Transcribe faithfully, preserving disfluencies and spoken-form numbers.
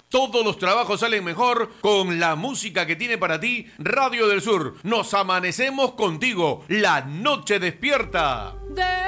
Todos los trabajos salen mejor con la música que tiene para ti Radio del Sur. Nos amanecemos contigo. La noche despierta. De